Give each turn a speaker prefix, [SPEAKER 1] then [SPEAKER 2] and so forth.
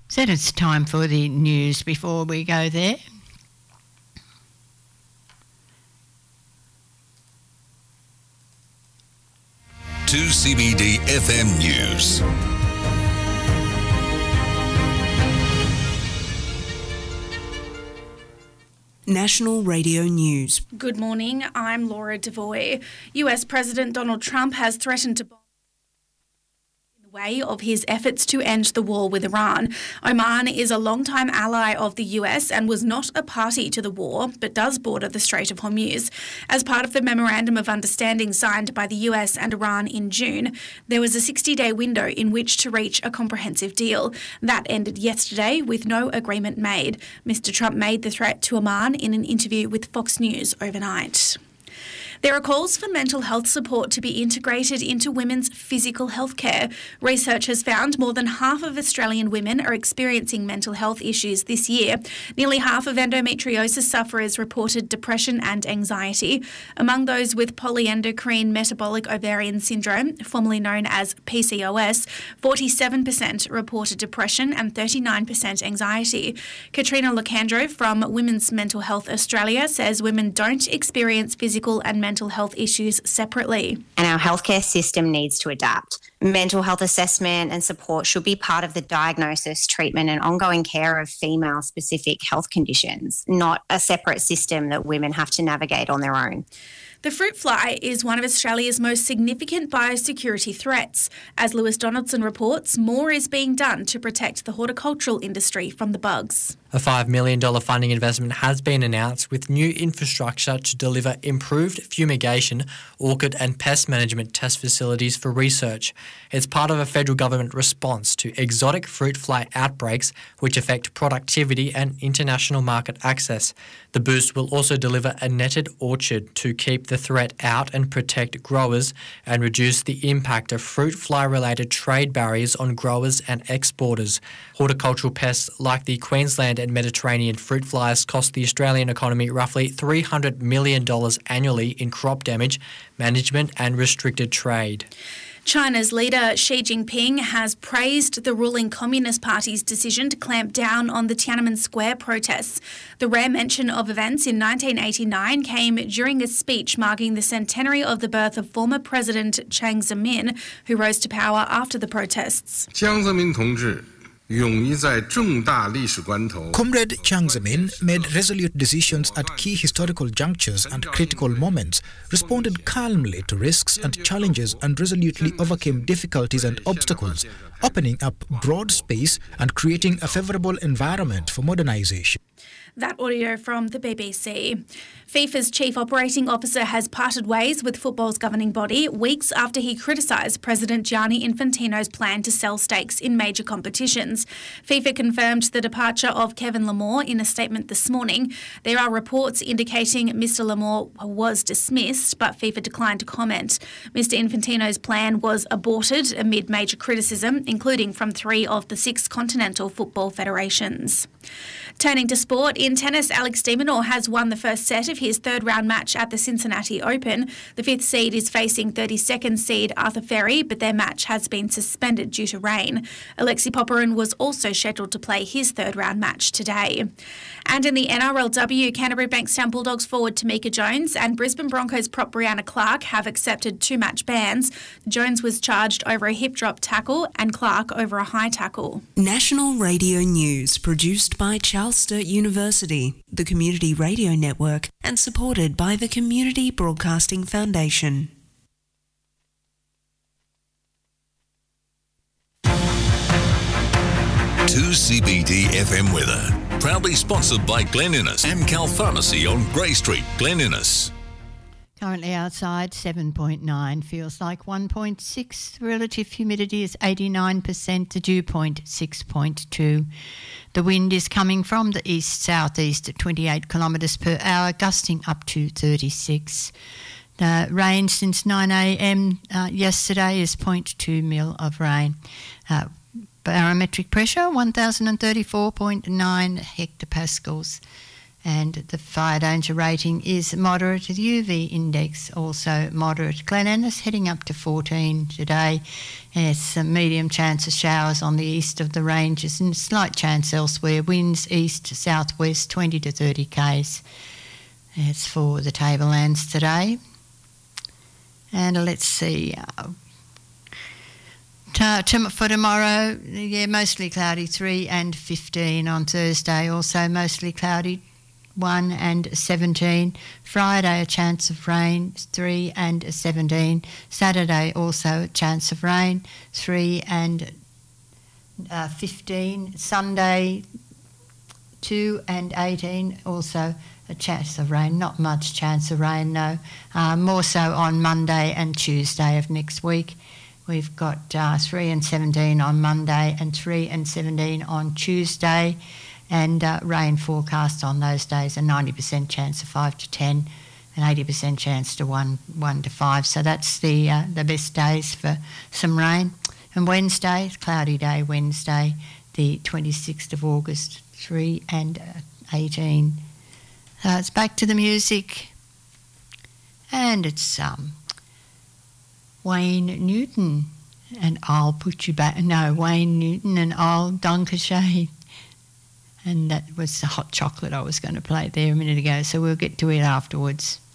[SPEAKER 1] So it's time for the news before we go there.
[SPEAKER 2] To CBD FM News.
[SPEAKER 3] National Radio News.
[SPEAKER 4] Good morning, I'm Laura Devoy. US President Donald Trump has threatened to bomb in the way of his efforts to end the war with Iran. Oman is a long-time ally of the US and was not a party to the war, but does border the Strait of Hormuz. As part of the Memorandum of Understanding signed by the US and Iran in June, there was a 60-day window in which to reach a comprehensive deal. That ended yesterday with no agreement made. Mr. Trump made the threat to Oman in an interview with Fox News overnight. There are calls for mental health support to be integrated into women's physical health care. Research has found more than half of Australian women are experiencing mental health issues this year. Nearly half of endometriosis sufferers reported depression and anxiety. Among those with polyendocrine metabolic ovarian syndrome, formerly known as PCOS, 47% reported depression and 39% anxiety. Katrina Locandro from Women's Mental Health Australia says women don't experience physical and mental health issues separately.
[SPEAKER 5] And our healthcare system needs to adapt. Mental health assessment and support should be part of the diagnosis, treatment and ongoing care of female-specific health conditions, not a separate system that women have to navigate on their own.
[SPEAKER 4] The fruit fly is one of Australia's most significant biosecurity threats. As Lewis Donaldson reports, more is being done to protect the horticultural industry from the bugs.
[SPEAKER 6] A $5 million funding investment has been announced with new infrastructure to deliver improved fumigation, orchid and pest management test facilities for research. It's part of a federal government response to exotic fruit fly outbreaks which affect productivity and international market access. The boost will also deliver a netted orchard to keep the threat out and protect growers and reduce the impact of fruit fly-related trade barriers on growers and exporters. Horticultural pests like the Queensland and Mediterranean fruit flies cost the Australian economy roughly $300 million annually in crop damage, management and restricted trade.
[SPEAKER 4] China's leader Xi Jinping has praised the ruling Communist Party's decision to clamp down on the Tiananmen Square protests. The rare mention of events in 1989 came during a speech marking the centenary of the birth of former President Jiang Zemin, who rose to power after the protests.
[SPEAKER 7] Jiang Zemin 同志 Comrade
[SPEAKER 8] Jiang Zemin made resolute decisions at key historical junctures and critical moments, responded calmly to risks and challenges and resolutely overcame difficulties and obstacles, opening up broad space and creating a favourable environment for modernisation.
[SPEAKER 4] That audio from the BBC. FIFA's chief operating officer has parted ways with football's governing body weeks after he criticised President Gianni Infantino's plan to sell stakes in major competitions. FIFA confirmed the departure of Kevin Lamore in a statement this morning. There are reports indicating Mr Lamore was dismissed, but FIFA declined to comment. Mr Infantino's plan was aborted amid major criticism, including from 3 of the 6 continental football federations. Turning to sport, in tennis, Alex de Minaur has won the first set of his third-round match at the Cincinnati Open. The 5th seed is facing 32nd seed Arthur Ferry, but their match has been suspended due to rain. Alexei Popyrin was also scheduled to play his third-round match today. And in the NRLW, Canterbury Bankstown Bulldogs forward Tamika Jones and Brisbane Broncos prop Brianna Clark have accepted 2-match bans. Jones was charged over a hip-drop tackle and Clark over a high tackle.
[SPEAKER 3] National Radio News, produced by Charles Sturt University, the Community Radio Network, and supported by the Community Broadcasting Foundation.
[SPEAKER 2] To CBD FM weather, proudly sponsored by Glen Innes, Amcal Pharmacy on Grey Street, Glen Innes.
[SPEAKER 1] Currently outside 7.9, feels like 1.6. Relative humidity is 89%, the dew point 6.2. The wind is coming from the east-southeast at 28 kilometres per hour, gusting up to 36. The rain since 9 a.m. Yesterday is 0.2 mil of rain. Barometric pressure 1034.9 hectopascals. and the fire danger rating is moderate. The UV index also moderate. Glen Innes heading up to 14 today. It's a medium chance of showers on the east of the ranges and slight chance elsewhere. Winds east-southwest 20 to 30 k's. It's for the tablelands today. And let's see... for tomorrow, mostly cloudy, 3 and 15. On Thursday, also mostly cloudy, 1 and 17. Friday, a chance of rain, 3 and 17. Saturday, also a chance of rain, 3 and 15. Sunday, 2 and 18, also a chance of rain. Not much chance of rain, no. More so on Monday and Tuesday of next week. We've got 3 and 17 on Monday and 3 and 17 on Tuesday, and rain forecast on those days, a 90% chance of 5 to 10, an 80% chance to 1 to 5. So that's the best days for some rain. And Wednesday, cloudy day Wednesday, the 26th of August, 3 and 18. It's back to the music, and it's Wayne Newton and I'll Put You Back. No, Wayne Newton and I'll Dankeschön. And that was the hot chocolate I was going to play there a minute ago, so we'll get to it afterwards.